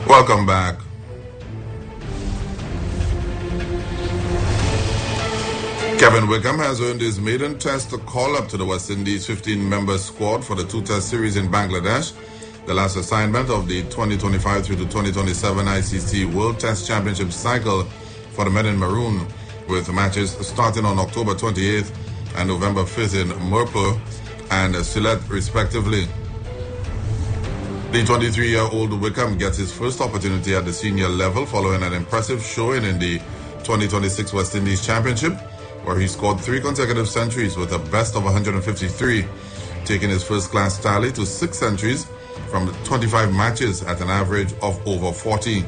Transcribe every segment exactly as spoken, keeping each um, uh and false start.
Welcome back. Kevin Wickham has earned his maiden test call-up to the West Indies fifteen-member squad for the two-test series in Bangladesh, the last assignment of the twenty twenty-five through to twenty twenty-seven I C C World Test Championship cycle for the men in maroon, with matches starting on October twenty-eighth and November fifth in Mirpur and Sylhet, respectively. The twenty-three-year-old Wickham gets his first opportunity at the senior level following an impressive showing in the twenty twenty-six West Indies Championship, where he scored three consecutive centuries with a best of one hundred fifty-three, taking his first-class tally to six centuries from twenty-five matches at an average of over forty.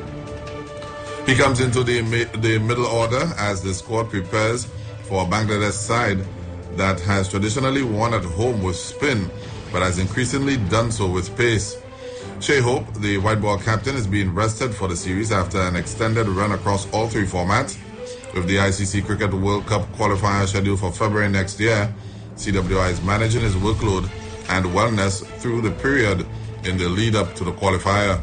He comes into the, the middle order as the squad prepares for a Bangladesh side that has traditionally won at home with spin, but has increasingly done so with pace. Shai Hope, the white ball captain, is being rested for the series after an extended run across all three formats. With the I C C Cricket World Cup qualifier scheduled for February next year, C W I is managing his workload and wellness through the period in the lead-up to the qualifier.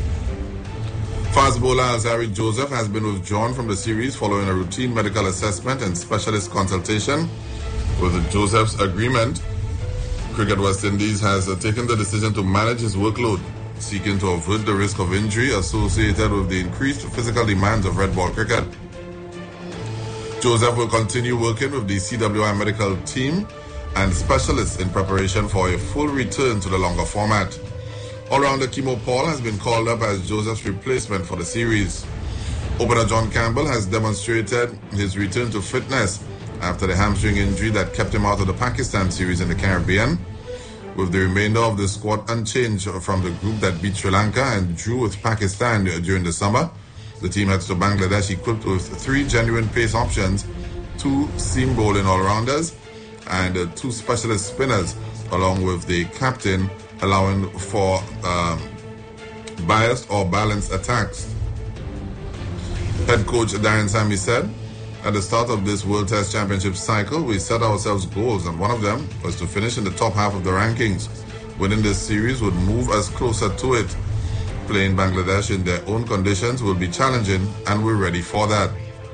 Fast bowler Alzarri Joseph has been withdrawn from the series following a routine medical assessment and specialist consultation. With Joseph's agreement, Cricket West Indies has taken the decision to manage his workload, seeking to avert the risk of injury associated with the increased physical demands of red ball cricket. Joseph will continue working with the C W I medical team and specialists in preparation for a full return to the longer format. All-rounder Keemo Paul has been called up as Joseph's replacement for the series. Opener John Campbell has demonstrated his return to fitness after the hamstring injury that kept him out of the Pakistan series in the Caribbean. With the remainder of the squad unchanged from the group that beat Sri Lanka and drew with Pakistan during the summer, the team heads to Bangladesh equipped with three genuine pace options, two seam bowling all-rounders, and uh, two specialist spinners, along with the captain, allowing for um, biased or balanced attacks. Head coach Darren Sammy said, "At the start of this World Test Championship cycle, we set ourselves goals, and one of them was to finish in the top half of the rankings. Winning this series would move us closer to it. Playing Bangladesh in their own conditions will be challenging, and we're ready for that."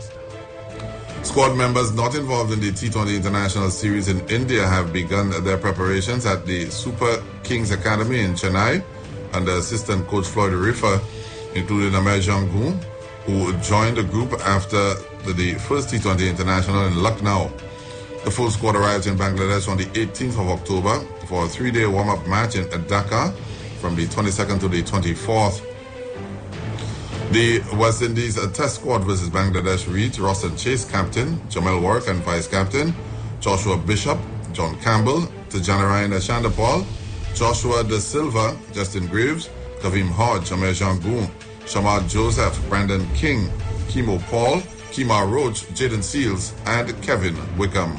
Squad members not involved in the T twenty International Series in India have begun their preparations at the Super Kings Academy in Chennai under assistant coach Floyd Riffa, including Amer Jangu, who joined the group after the, the first T twenty International in Lucknow. The full squad arrives in Bangladesh on the eighteenth of October for a three-day warm-up match in Dhaka from the twenty-second to the twenty-fourth. The West Indies Test squad versus Bangladesh reads Roston Chase captain, Jamel Warwick and vice captain, Joshua Bishop, John Campbell, Tajanarayan Ashandapal, Joshua De Silva, Justin Graves, Kavim Hodge, Amer Jangu, Shamar Joseph, Brandon King, Keemo Paul, Kemar Roach, Jaden Seals, and Kevin Wickham.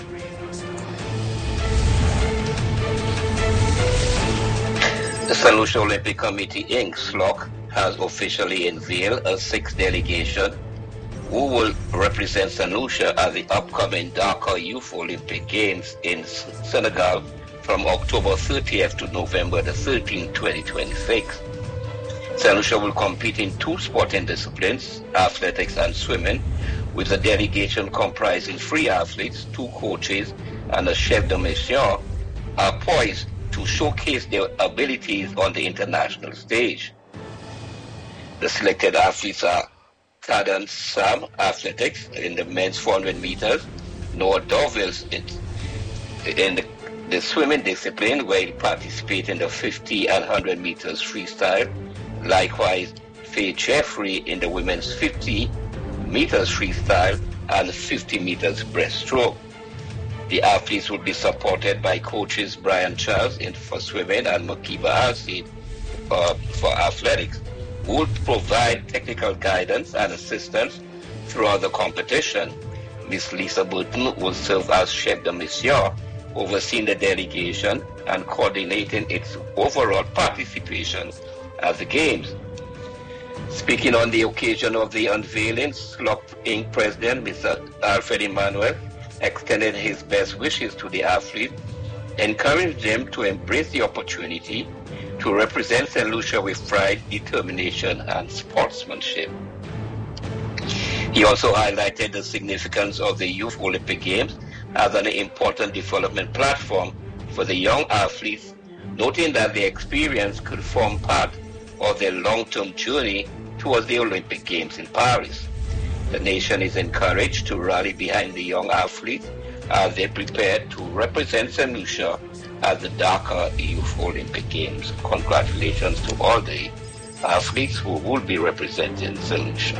The Saint Lucia Olympic Committee Incorporated, S L O C, has officially unveiled a sixth delegation who will represent Saint Lucia at the upcoming Dakar Youth Olympic Games in Senegal from October thirtieth to November the thirteenth, twenty twenty-six. Saint Lucia will compete in two sporting disciplines, athletics and swimming, with a delegation comprising three athletes, two coaches, and a chef de mission, are poised to showcase their abilities on the international stage. The selected athletes are Kadan Sam, athletics, in the men's four hundred meters, Noah Dovils in, in the, the swimming discipline, where he participates in the fifty and one hundred meters freestyle. Likewise, Faye Jeffrey in the women's fifty meters freestyle and fifty meters breaststroke. The athletes will be supported by coaches Brian Charles in for swimming and Makiba Alcid uh, for athletics, who will provide technical guidance and assistance throughout the competition. Miss Lisa Burton will serve as chef de mission, overseeing the delegation and coordinating its overall participation at the Games. Speaking on the occasion of the unveiling, S L O C Incorporated President Mister Alfred Emmanuel extended his best wishes to the athlete encouraged them to embrace the opportunity to represent Saint Lucia with pride, determination, and sportsmanship. He also highlighted the significance of the Youth Olympic Games as an important development platform for the young athletes, noting that their experience could form part of their long-term journey towards the Olympic Games in Paris. The nation is encouraged to rally behind the young athletes as they prepare to represent Saint Lucia at the Dakar Youth Olympic Games. Congratulations to all the athletes who will be representing Saint Lucia.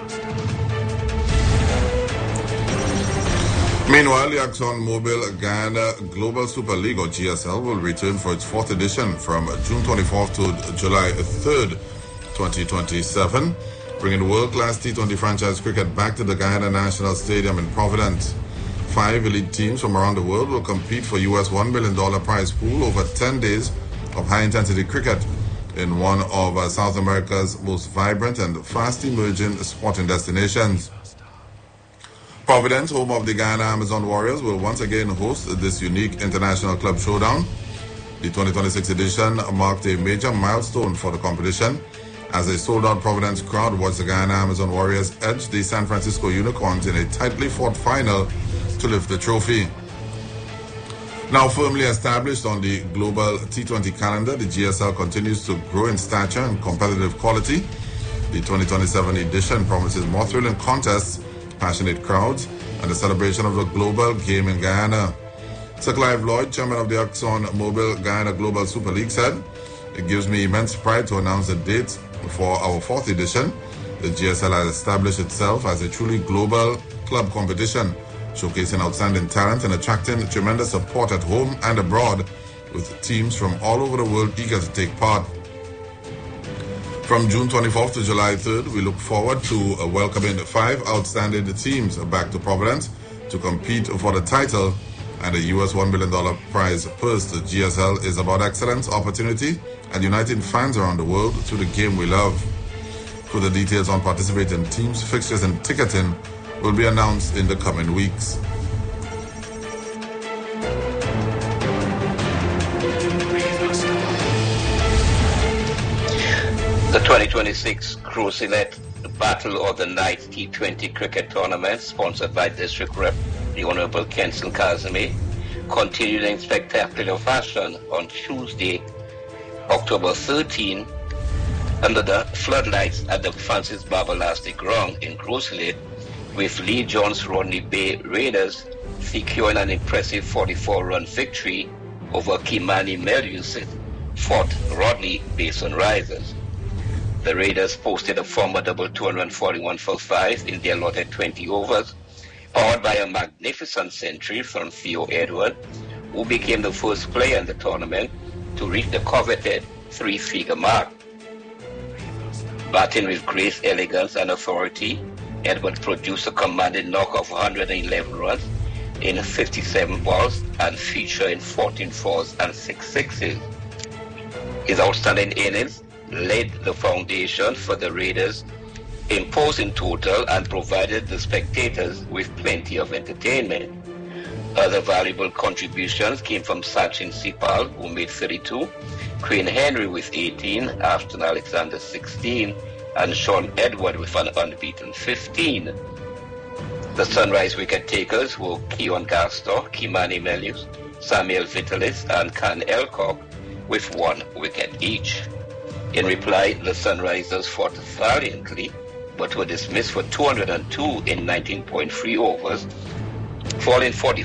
Meanwhile, the ExxonMobil Guyana Global Super League, or G S L, will return for its fourth edition from June twenty-fourth to July third, twenty twenty-seven, bringing world-class T twenty franchise cricket back to the Guyana National Stadium in Providence. Five elite teams from around the world will compete for U S one million dollars prize pool over ten days of high-intensity cricket in one of uh, South America's most vibrant and fast-emerging sporting destinations. Providence, home of the Guyana Amazon Warriors, will once again host this unique international club showdown. The twenty twenty-six edition marked a major milestone for the competition as a sold-out Providence crowd watched the Guyana Amazon Warriors edge the San Francisco Unicorns in a tightly fought final to lift the trophy. Now firmly established on the global T twenty calendar, the G S L continues to grow in stature and competitive quality. The twenty twenty-seven edition promises more thrilling contests, passionate crowds, and the celebration of the global game in Guyana. Sir Clive Lloyd, chairman of the ExxonMobil Guyana Global Super League, said, "It gives me immense pride to announce the date for our fourth edition. The G S L has established itself as a truly global club competition, showcasing outstanding talent and attracting tremendous support at home and abroad, with teams from all over the world eager to take part." From June twenty-fourth to July third, we look forward to uh, welcoming five outstanding teams back to Providence to compete for the title and a U S one million dollars prize purse. The G S L is about excellence, opportunity, and uniting fans around the world through the game we love. Further details on participating teams, fixtures, and ticketing will be announced in the coming weeks. The twenty twenty-six Crucilet Battle of the Night T twenty Cricket Tournament, sponsored by District Rep the Honorable Kenson Kazemi, continued in spectacular fashion on Tuesday, October thirteenth, under the floodlights at the Francis Barbalastic Ground in Crucilet, with Lee Jones Rodney Bay Raiders securing an impressive forty-four run victory over Kimani Melusit Fort Rodney Bay Sunrisers. The Raiders posted a formidable two hundred forty-one for five in their allotted twenty overs, powered by a magnificent century from Theo Edward, who became the first player in the tournament to reach the coveted three-figure mark. Batting with grace, elegance, and authority, Edward produced a commanding knock of one hundred eleven runs in fifty-seven balls and featured in fourteen fours and six sixes. His outstanding innings laid the foundation for the Raiders' imposing total and provided the spectators with plenty of entertainment. Other valuable contributions came from Sachin Sipal, who made thirty-two, Crane Henry with eighteen, Ashton Alexander sixteen, and Sean Edward with an unbeaten fifteen. The Sunrise wicket takers were Keon Gastor, Kimani Melius, Samuel Vitalis, and Khan Elcock with one wicket each. In reply, the Sunrisers fought valiantly, but were dismissed for two hundred two in nineteen point three overs, falling forty